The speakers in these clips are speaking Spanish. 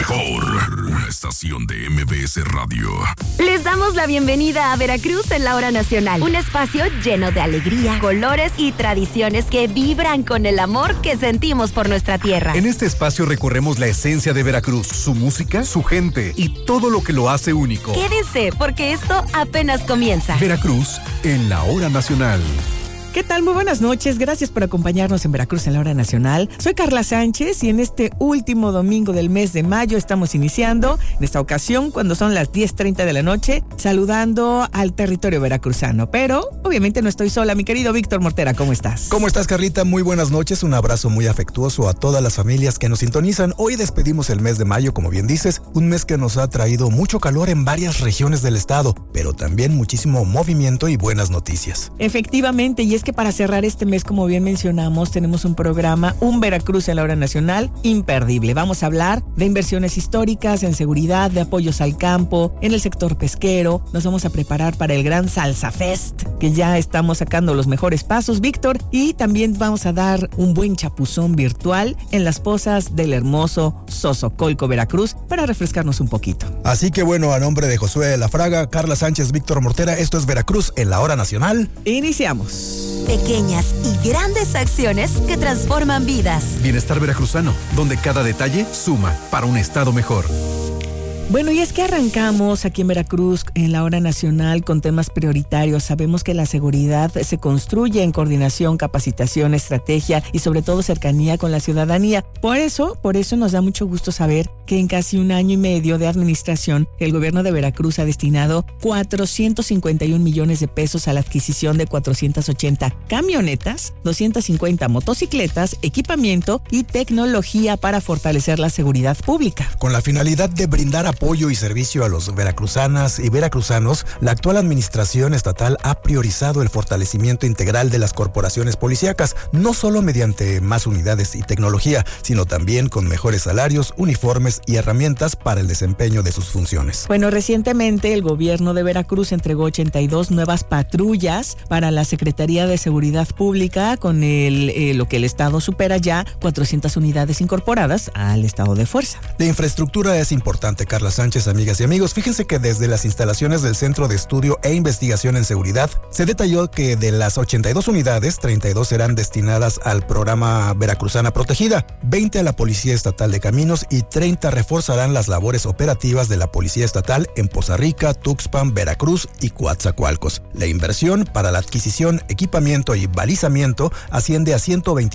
Una estación de MBS Radio. Les damos la bienvenida a Veracruz en la Hora Nacional. Un espacio lleno de alegría, colores y tradiciones que vibran con el amor que sentimos por nuestra tierra. En este espacio recorremos la esencia de Veracruz, su música, su gente y todo lo que lo hace único. Quédense, porque esto apenas comienza. Veracruz en la Hora Nacional. ¿Qué tal? Muy buenas noches. Gracias por acompañarnos en Veracruz en la Hora Nacional. Soy Carla Sánchez y en este último domingo del mes de mayo estamos iniciando, en esta ocasión, cuando son las 10:30 de la noche, saludando al territorio veracruzano. Pero, obviamente, no estoy sola. Mi querido Víctor Mortera, ¿cómo estás? ¿Cómo estás, Carlita? Muy buenas noches. Un abrazo muy afectuoso a todas las familias que nos sintonizan. Hoy despedimos el mes de mayo, como bien dices, un mes que nos ha traído mucho calor en varias regiones del estado, pero también muchísimo movimiento y buenas noticias. Efectivamente, y es que para cerrar este mes, como bien mencionamos, tenemos un programa, un Veracruz en la Hora Nacional, imperdible. Vamos a hablar de inversiones históricas, en seguridad, de apoyos al campo, en el sector pesquero. Nos vamos a preparar para el gran Salsa Fest, que ya estamos sacando los mejores pasos, Víctor, y también vamos a dar un buen chapuzón virtual en las pozas del hermoso Sosocolco, Veracruz, para refrescarnos un poquito. Así que bueno, a nombre de Josué de la Fraga, Carla Sánchez, Víctor Mortera, esto es Veracruz en la Hora Nacional. Iniciamos. Pequeñas y grandes acciones que transforman vidas. Bienestar veracruzano, donde cada detalle suma para un estado mejor. Bueno, y es que arrancamos aquí en Veracruz en la Hora Nacional con temas prioritarios. Sabemos que la seguridad se construye en coordinación, capacitación, estrategia y sobre todo cercanía con la ciudadanía. Por eso nos da mucho gusto saber que en casi un año y medio de administración, el gobierno de Veracruz ha destinado 451 millones de pesos a la adquisición de 480 camionetas, 250 motocicletas, equipamiento y tecnología para fortalecer la seguridad pública. Con la finalidad de brindar apoyo y servicio a los veracruzanas y veracruzanos, la actual administración estatal ha priorizado el fortalecimiento integral de las corporaciones policíacas, no solo mediante más unidades y tecnología, sino también con mejores salarios, uniformes y herramientas para el desempeño de sus funciones. Bueno, recientemente el gobierno de Veracruz entregó 82 nuevas patrullas para la Secretaría de Seguridad Pública, con lo que el Estado supera ya 400 unidades incorporadas al estado de fuerza. La infraestructura es importante, Carla Sánchez, amigas y amigos. Fíjense que desde las instalaciones del Centro de Estudio e Investigación en Seguridad se detalló que de las 82 unidades, 32 serán destinadas al programa Veracruzana Protegida, 20 a la Policía Estatal de Caminos y 30 reforzarán las labores operativas de la Policía Estatal en Poza Rica, Tuxpan, Veracruz y Coatzacoalcos. La inversión para la adquisición, equipamiento y balizamiento asciende a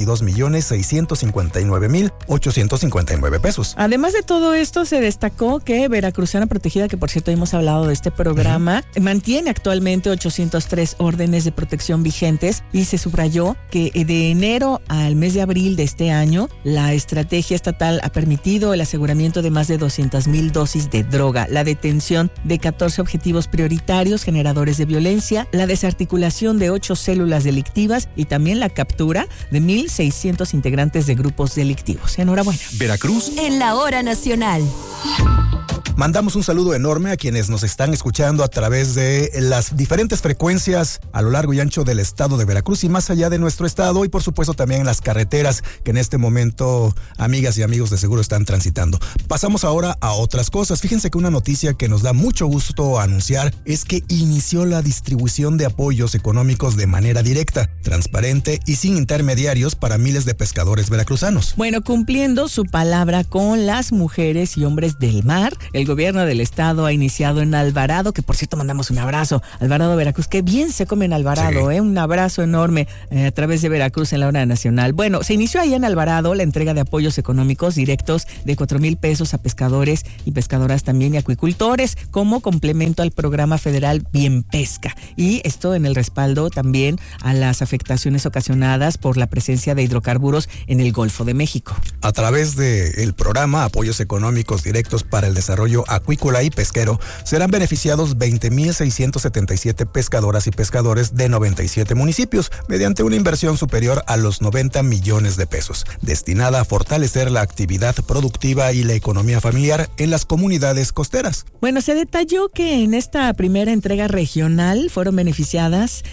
122,659,859 pesos. Además de todo esto, se destacó que Veracruzana Protegida, que por cierto hemos hablado de este programa, mantiene actualmente 803 órdenes de protección vigentes y se subrayó que de enero al mes de abril de este año, la estrategia estatal ha permitido el aseguramiento de más de 200,000 dosis de droga, la detención de 14 objetivos prioritarios generadores de violencia, la desarticulación de 8 células delictivas y también la captura de 1,600 integrantes de grupos delictivos. Enhorabuena. Veracruz en la Hora Nacional. Mandamos un saludo enorme a quienes nos están escuchando a través de las diferentes frecuencias a lo largo y ancho del estado de Veracruz y más allá de nuestro estado, y por supuesto también en las carreteras que en este momento amigas y amigos de seguro están transitando. Pasamos ahora a otras cosas. Fíjense que una noticia que nos da mucho gusto anunciar es que inició la distribución de apoyos económicos de manera directa, transparente y sin intermediarios para miles de pescadores veracruzanos. Bueno, cumpliendo su palabra con las mujeres y hombres del mar, el gobierno del estado ha iniciado en Alvarado, que por cierto mandamos un abrazo, Alvarado, Veracruz, que bien se come en Alvarado, sí. Un abrazo enorme a través de Veracruz en la Hora Nacional. Bueno, se inició ahí en Alvarado la entrega de apoyos económicos directos de 4,000 pesos a pescadores y pescadoras también y acuicultores, como complemento al programa federal Bien Pesca. Y esto en el respaldo también a las afectaciones ocasionadas por la presencia de hidrocarburos en el Golfo de México. A través del programa Apoyos Económicos Directos para el Desarrollo desarrollo acuícola y pesquero, serán beneficiados 20,677 pescadoras y pescadores de 97 municipios mediante una inversión superior a los 90 millones de pesos, destinada a fortalecer la actividad productiva y la economía familiar en las comunidades costeras. Bueno, se detalló que en esta primera entrega regional fueron beneficiadas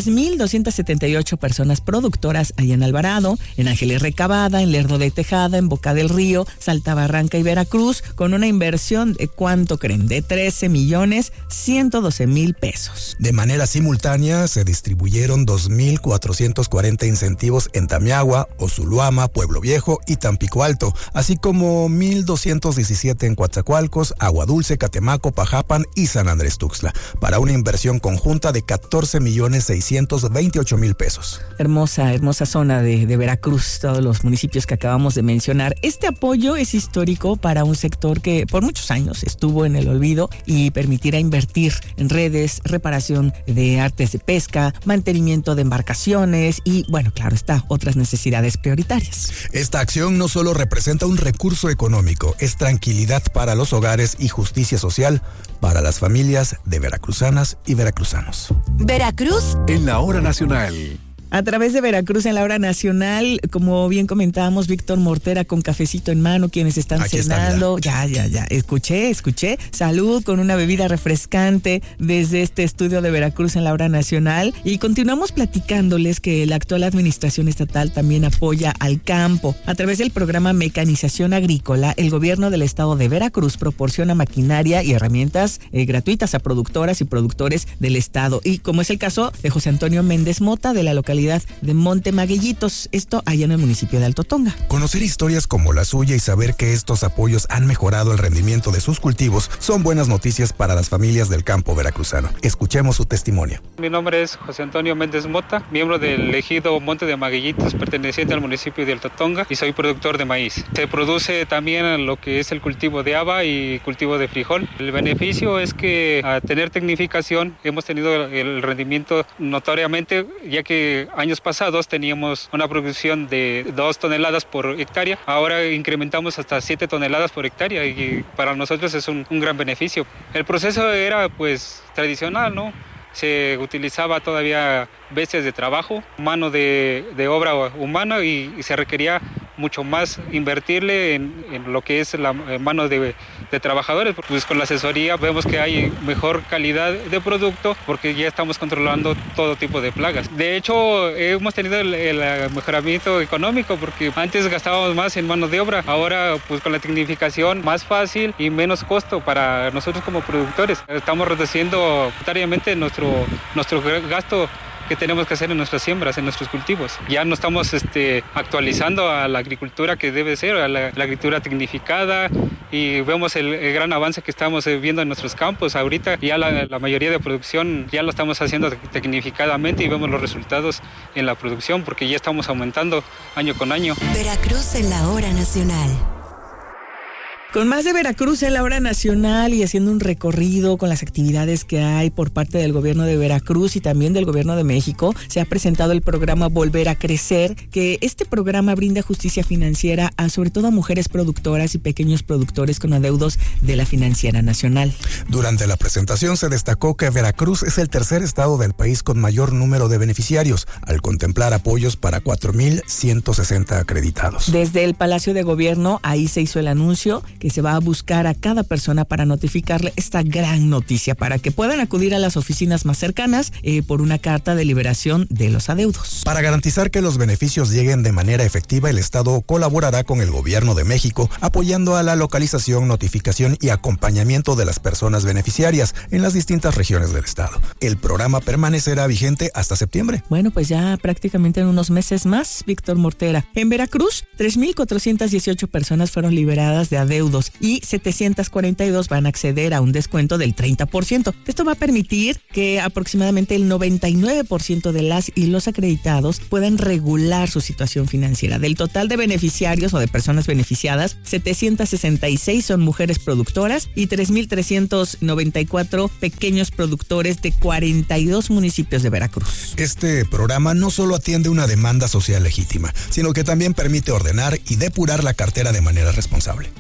3,278 personas productoras allá en Alvarado, en Ángeles Recabada, en Lerdo de Tejada, en Boca del Río, Salta Barranca y Veracruz, con una inversión de ¿cuánto creen? De 13,112,000 pesos. De manera simultánea se distribuyeron 2,440 incentivos en Tamiagua, Osuluama, Pueblo Viejo y Tampico Alto, así como 1,217 en Coatzacoalcos, Agua Dulce, Catemaco, Pajapan y San Andrés Tuxtla, para una inversión conjunta de 14,628,000 pesos. Hermosa zona de Veracruz, todos los municipios que acabamos de mencionar. Este apoyo es histórico para un sector que por muchos años estuvo en el olvido y permitirá invertir en redes, reparación de artes de pesca, mantenimiento de embarcaciones y, bueno, claro está, otras necesidades prioritarias. Esta acción no solo representa un recurso económico, es tranquilidad para los hogares y justicia social para las familias de veracruzanas y veracruzanos. Veracruz En la hora nacional. A través de Veracruz en la hora nacional, como bien comentábamos, Víctor Mortera con cafecito en mano, quienes están Aquí cenando. Ya. Escuché. Salud con una bebida refrescante desde este estudio de Veracruz en la hora nacional. Y continuamos platicándoles que la actual administración estatal también apoya al campo. A través del programa Mecanización Agrícola, el gobierno del estado de Veracruz proporciona maquinaria y herramientas gratuitas a productoras y productores del estado. Y como es el caso de José Antonio Méndez Mota, de la localidad de Monte Maguellitos, esto allá en el municipio de Alto Tonga. Conocer historias como la suya y saber que estos apoyos han mejorado el rendimiento de sus cultivos son buenas noticias para las familias del campo veracruzano. Escuchemos su testimonio. Mi nombre es José Antonio Méndez Mota, miembro del ejido Monte de Maguellitos, perteneciente al municipio de Alto Tonga, y soy productor de maíz. Se produce también lo que es el cultivo de haba y cultivo de frijol. El beneficio es que al tener tecnificación hemos tenido el rendimiento notoriamente, ya que años pasados teníamos una producción de 2 toneladas por hectárea. Ahora incrementamos hasta 7 toneladas por hectárea y para nosotros es un gran beneficio. El proceso era pues tradicional, ¿no? Se utilizaba todavía bestias de trabajo, mano de obra humana y se requería mucho más invertirle en lo que es la mano de trabajadores. Pues con la asesoría vemos que hay mejor calidad de producto porque ya estamos controlando todo tipo de plagas. De hecho, hemos tenido el mejoramiento económico porque antes gastábamos más en mano de obra. Ahora, pues con la tecnificación, más fácil y menos costo para nosotros como productores. Estamos reduciendo voluntariamente nuestro gasto que tenemos que hacer en nuestras siembras, en nuestros cultivos. Ya no estamos actualizando a la agricultura que debe ser, a la agricultura tecnificada, y vemos el gran avance que estamos viendo en nuestros campos. Ahorita ya la mayoría de producción ya lo estamos haciendo tecnificadamente y vemos los resultados en la producción porque ya estamos aumentando año con año. Veracruz en la hora nacional. Con más de Veracruz en la hora nacional y haciendo un recorrido con las actividades que hay por parte del gobierno de Veracruz y también del gobierno de México, se ha presentado el programa Volver a Crecer, que este programa brinda justicia financiera a sobre todo a mujeres productoras y pequeños productores con adeudos de la Financiera Nacional. Durante la presentación se destacó que Veracruz es el tercer estado del país con mayor número de beneficiarios, al contemplar apoyos para 4,160 acreditados. Desde el Palacio de Gobierno, ahí se hizo el anuncio que se va a buscar a cada persona para notificarle esta gran noticia, para que puedan acudir a las oficinas más cercanas por una carta de liberación de los adeudos. Para garantizar que los beneficios lleguen de manera efectiva, el Estado colaborará con el Gobierno de México, apoyando a la localización, notificación y acompañamiento de las personas beneficiarias en las distintas regiones del Estado. El programa permanecerá vigente hasta septiembre. Bueno, pues ya prácticamente en unos meses más, Víctor Mortera. En Veracruz, 3,418 personas fueron liberadas de adeudos y 742 van a acceder a un descuento del 30%. Esto va a permitir que aproximadamente el 99% de las y los acreditados puedan regular su situación financiera. Del total de beneficiarios o de personas beneficiadas, 766 son mujeres productoras y 3,394 pequeños productores de 42 municipios de Veracruz. Este programa no solo atiende una demanda social legítima, sino que también permite ordenar y depurar la cartera de manera responsable. Volver a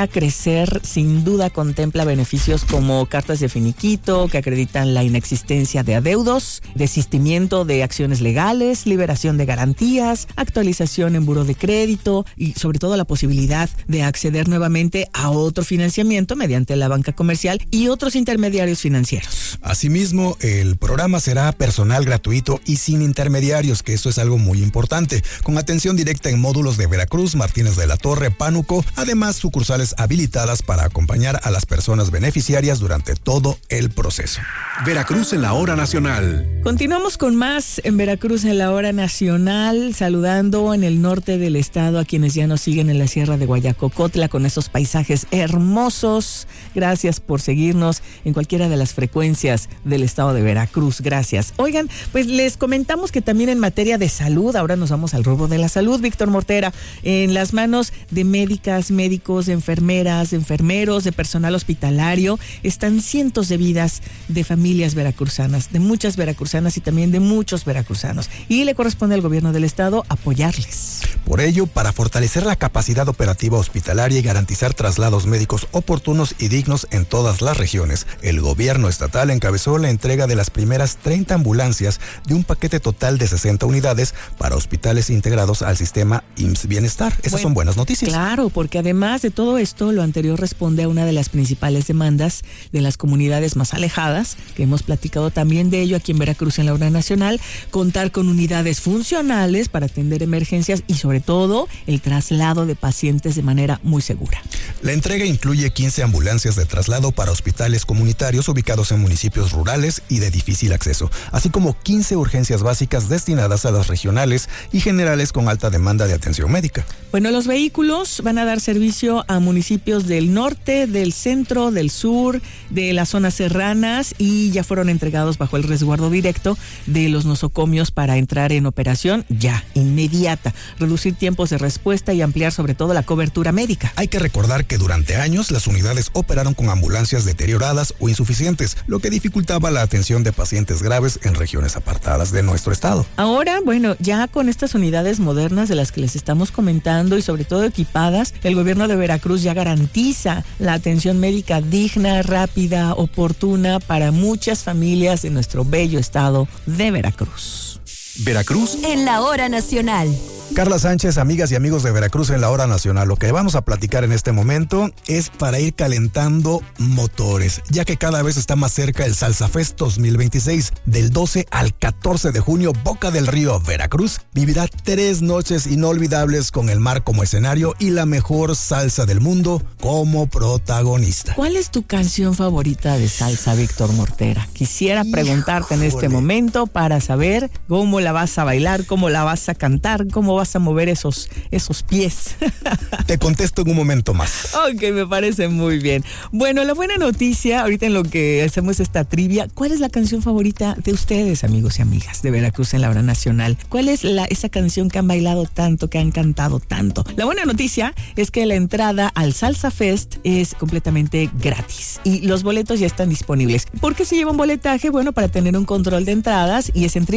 crecer sin duda contempla beneficios como cartas de finiquito que acreditan la inexistencia de adeudos, desistimiento de acciones legales, liberación de garantías, actualización en buró de crédito y sobre todo la posibilidad de acceder nuevamente a otro financiamiento mediante la banca comercial y otros intermediarios financieros. Asimismo, el programa será personal gratuito y sin intermediarios, que eso es algo muy importante, con atención directa en módulos de Veracruz, Martínez de la Torre, Pánuco, además sucursales habilitadas para acompañar a las personas beneficiarias durante todo el proceso. Veracruz en la hora nacional. Continuamos con más en Veracruz en la hora nacional, saludando en el norte del estado a quienes ya nos siguen en la Sierra de Guayacocotla con esos paisajes hermosos. Gracias por seguirnos en cualquiera de las frecuencias del estado de Veracruz. Gracias. Oigan, pues les comentamos que también en materia de salud, ahora nos vamos al rubro de la salud, Víctor Mortera, en las manos de médicas, médicos, de enfermeras, de enfermeros, de personal hospitalario, están cientos de vidas de familias veracruzanas, de muchas veracruzanas y también de muchos veracruzanos. Y le corresponde al gobierno del estado apoyarles. Por ello, para fortalecer la capacidad operativa hospitalaria y garantizar traslados médicos oportunos y dignos en todas las regiones, el gobierno estatal encabezó la entrega de las primeras 30 ambulancias de un paquete total de 60 unidades para hospitales integrados al sistema IMSS Bienestar. Esas son buenas noticias. Claro, porque además de todo esto, lo anterior responde a una de las principales demandas de las comunidades más alejadas, que hemos platicado también de ello aquí en Veracruz en la hora nacional, contar con unidades funcionales para atender emergencias y sobre todo el traslado de pacientes de manera muy segura. La entrega incluye 15 ambulancias de traslado para hospitales comunitarios ubicados en municipios rurales y de difícil acceso, así como 15 urgencias básicas destinadas a las regionales y generales con alta demanda de atención médica. Bueno, los vehículos van a dar servicio a municipios del norte, del centro, del sur, de las zonas serranas y ya fueron entregados bajo el resguardo directo de los nosocomios para entrar en operación ya, inmediata, reducir tiempos de respuesta y ampliar sobre todo la cobertura médica. Hay que recordar que durante años las unidades operaron con ambulancias deterioradas o insuficientes, lo que dificultaba la atención de pacientes graves en regiones apartadas de nuestro estado. Ahora, bueno, ya con estas unidades modernas de las que les estamos comentando y sobre todo equipadas, el gobierno de Veracruz ya garantiza la atención médica digna, rápida, oportuna para muchas familias de nuestro bello estado de Veracruz. Veracruz en la hora nacional. Carla Sánchez, amigas y amigos de Veracruz en la hora nacional, lo que vamos a platicar en este momento es para ir calentando motores, ya que cada vez está más cerca el Salsa Fest 2026. Del 12 al 14 de junio, Boca del Río, Veracruz, vivirá 3 noches inolvidables con el mar como escenario y la mejor salsa del mundo como protagonista. ¿Cuál es tu canción favorita de salsa, Víctor Mortera? Quisiera preguntarte en este momento para saber cómo la vas a bailar, cómo la vas a cantar, cómo vas a mover esos pies. Te contesto en un momento más. Ok, me parece muy bien. Bueno, la buena noticia, ahorita en lo que hacemos esta trivia, ¿cuál es la canción favorita de ustedes, amigos y amigas de Veracruz en la hora nacional? ¿Cuál es esa canción que han bailado tanto, que han cantado tanto? La buena noticia es que la entrada al Salsa Fest es completamente gratis y los boletos ya están disponibles. ¿Por qué se lleva un boletaje? Bueno, para tener un control de entradas y es en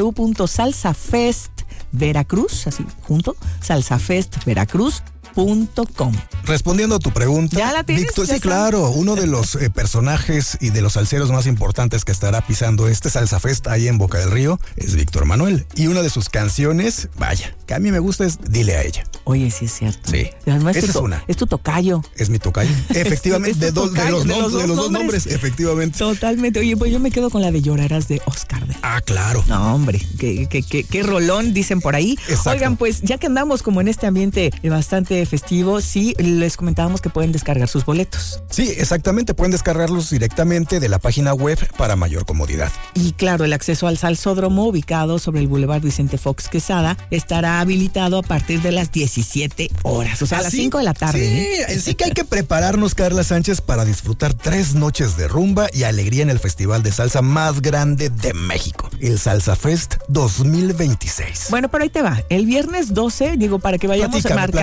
www.salsafestveracruz, así junto, salsafestveracruz.com. Respondiendo a tu pregunta, ¿ya la tienes? Víctor, sí, claro, uno de los personajes y de los salseros más importantes que estará pisando este Salsa Fest ahí en Boca del Río es Víctor Manuel. Y una de sus canciones, vaya, que a mí me gusta es Dile a ella. Oye, sí es cierto. Sí. Además, esa es una. Es tu tocayo. Es mi tocayo. Efectivamente, es de los dos nombres, efectivamente. Totalmente. Oye, pues yo me quedo con la de Llorarás de Oscar de. Ah, claro. No, hombre, qué rolón dicen por ahí. Exacto. Oigan, pues ya que andamos como en este ambiente bastante festivo, sí, les comentábamos que pueden descargar sus boletos. Sí, exactamente, pueden descargarlos directamente de la página web para mayor comodidad. Y claro, el acceso al salsódromo ubicado sobre el Boulevard Vicente Fox Quesada estará habilitado a partir de las 17 horas, o sea, a las 5 de la tarde. Sí, sí que hay que prepararnos, Carla Sánchez, para disfrutar 3 noches de rumba y alegría en el festival de salsa más grande de México, el Salsa Fest 2026. Bueno, pero ahí te va. El viernes 12, digo, para que vayamos marcando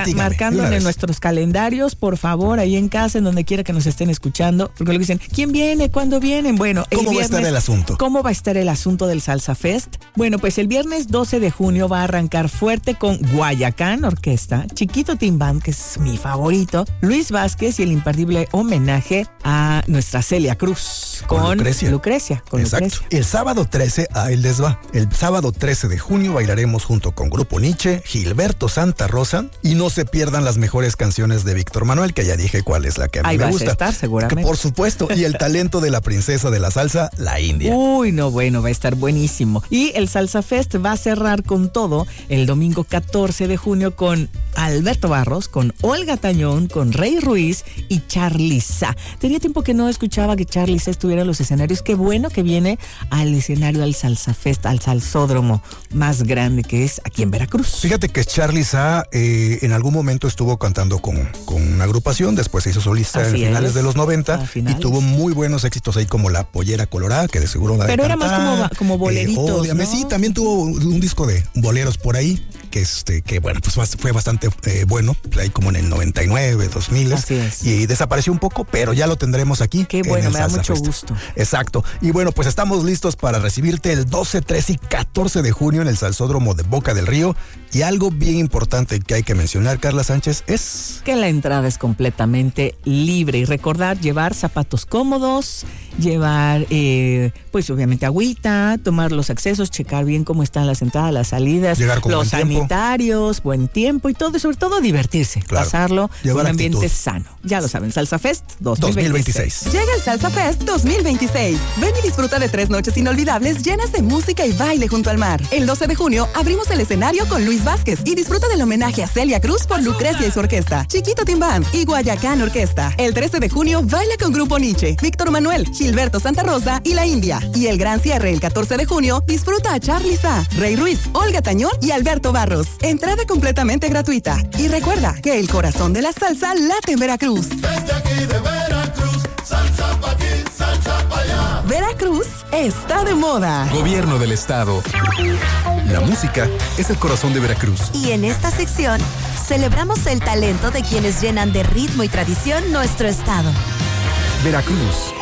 marcando en nuestros calendarios, por favor, ahí en casa, en donde quiera que nos estén escuchando, porque luego dicen, ¿quién viene? ¿Cuándo vienen? Bueno, ¿cómo va a estar el asunto? ¿Cómo va a estar el asunto del Salsa Fest? Bueno, pues el viernes 12 de junio va a arrancar fuerte con Guayacán Orquesta, Chiquito Team Band, que es mi favorito, Luis Vázquez y el imperdible homenaje a nuestra Celia Cruz con Lucrecia. Exacto. El sábado 13, ahí les va. El sábado 13 de junio bailaremos junto con Grupo Nietzsche, Gilberto Santa Rosa, y no se pierdan las mejores canciones de Víctor Manuel, que ya dije cuál es la que a mí me gusta. Ahí vas a estar seguramente. Que por supuesto, y el talento de la princesa de la salsa, la India. Uy, no, bueno, va a estar buenísimo. Y el Salsa Fest va a cerrar con todo el domingo 14 de junio con Alberto Barros, con Olga Tañón, con Rey Ruiz y Charly Sa. Tenía tiempo que no escuchaba que Charly Sa estuviera en los escenarios. Qué bueno que viene al escenario del Salsa Fest, al salsódromo más grande que es aquí en Veracruz. Fíjate que Charly Sa en algún momento estuvo cantando con una agrupación, después se hizo solista en finales de los 90 y tuvo muy buenos éxitos ahí como La Pollera Colorada, que de seguro va a Pero cantar. Era más como boleritos, ¿no? Sí, también tuvo un disco de boleros por ahí, que bueno, pues fue bastante bueno, ahí como en el 99, 2000. Así es. Y desapareció un poco, pero ya lo tendremos aquí. Qué bueno, me da mucho gusto. Exacto. Y bueno, pues estamos listos para recibirte el 12, 13 y 14 de junio en el Salsódromo de Boca del Río. Y algo bien importante que hay que mencionar, Carla Sánchez, es que la entrada es completamente libre. Y recordar, llevar zapatos cómodos, llevar, pues obviamente agüita, tomar los accesos, checar bien cómo están las entradas, las salidas, llegar con los buen tiempo. Sanitarios, buen tiempo y todo, y sobre todo divertirse, pasarlo en un ambiente sano. Ya lo saben, Salsa Fest 2026. Llega el Salsa Fest 2026. Ven y disfruta de 3 noches inolvidables llenas de música y baile junto al mar. El 12 de junio abrimos el escenario con Luis Vázquez y disfruta del homenaje a Celia Cruz por Lucrecia y su orquesta, Chiquito Team Band y Guayacán Orquesta. El 13 de junio baila con Grupo Nietzsche, Víctor Manuel, Gilberto Santa Rosa y La India. Y el gran cierre el 14 de junio disfruta a Charly Sa, Rey Ruiz, Olga Tañón y Alberto Barros. Entrada completamente gratuita. Y recuerda que el corazón de la salsa late en Veracruz. Desde aquí de Veracruz, salsa pa' aquí, salsa pa' allá. Veracruz está de moda. Gobierno del Estado. La música es el corazón de Veracruz. Y en esta sección celebramos el talento de quienes llenan de ritmo y tradición nuestro estado. Veracruz,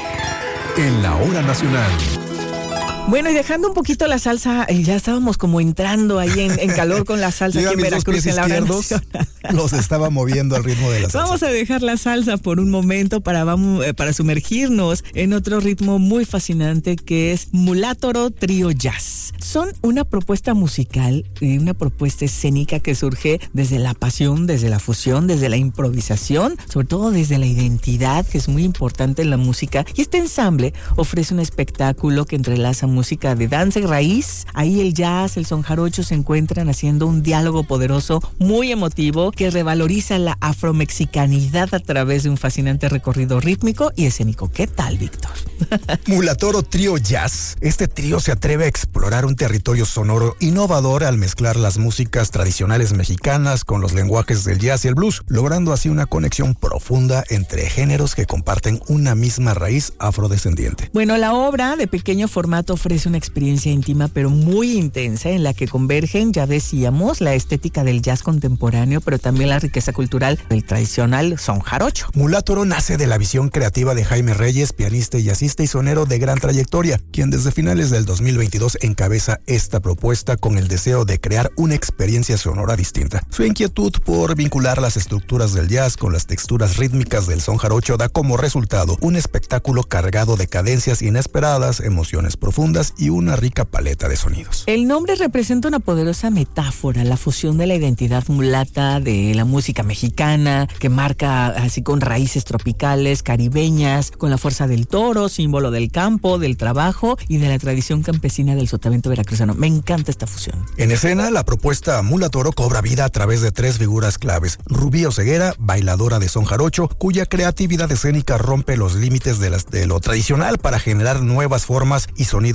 en la hora nacional. Bueno, y dejando un poquito la salsa, ya estábamos como entrando ahí en calor con la salsa aquí en Veracruz en la hora nacional. Los estaba moviendo al ritmo de la salsa. Vamos a dejar la salsa por un momento para sumergirnos en otro ritmo muy fascinante que es Mulátoro Trío Jazz. Son una propuesta musical y una propuesta escénica que surge desde la pasión, desde la fusión, desde la improvisación, sobre todo desde la identidad, que es muy importante en la música. Y este ensamble ofrece un espectáculo que entrelaza música de danza y raíz. Ahí el jazz, el son jarocho se encuentran haciendo un diálogo poderoso, muy emotivo, que revaloriza la afromexicanidad a través de un fascinante recorrido rítmico y escénico. ¿Qué tal, Víctor? Mulátoro Trío Jazz. Este trío se atreve a explorar un territorio sonoro innovador al mezclar las músicas tradicionales mexicanas con los lenguajes del jazz y el blues, logrando así una conexión profunda entre géneros que comparten una misma raíz afrodescendiente. Bueno, la obra de pequeño formato ofrece una experiencia íntima pero muy intensa en la que convergen, ya decíamos, la estética del jazz contemporáneo, pero también la riqueza cultural del tradicional son jarocho. Mulátoro nace de la visión creativa de Jaime Reyes, pianista y jazzista y sonero de gran trayectoria, quien desde finales del 2022 encabeza esta propuesta con el deseo de crear una experiencia sonora distinta. Su inquietud por vincular las estructuras del jazz con las texturas rítmicas del son jarocho da como resultado un espectáculo cargado de cadencias inesperadas, emociones profundas y una rica paleta de sonidos. El nombre representa una poderosa metáfora, la fusión de la identidad mulata de la música mexicana, que marca así con raíces tropicales, caribeñas, con la fuerza del toro, símbolo del campo, del trabajo y de la tradición campesina del sotavento veracruzano. Me encanta esta fusión. En escena, la propuesta Mulátoro cobra vida a través de 3 figuras claves. Rubí Oseguera, bailadora de son jarocho, cuya creatividad escénica rompe los límites de lo tradicional para generar nuevas formas y sonidos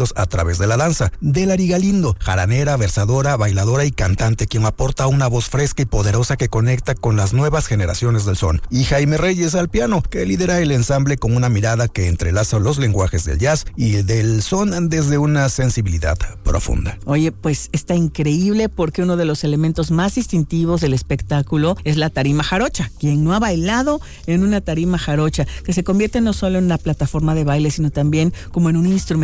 sentidos a través de la danza. Delary Galindo, jaranera, versadora, bailadora y cantante, quien aporta una voz fresca y poderosa que conecta con las nuevas generaciones del son. Y Jaime Reyes al piano, que lidera el ensamble con una mirada que entrelaza los lenguajes del jazz y del son desde una sensibilidad profunda. Oye, pues está increíble porque uno de los elementos más distintivos del espectáculo es la tarima jarocha. Quien no ha bailado en una tarima jarocha, que se convierte no solo en una plataforma de baile, sino también como en un instrumento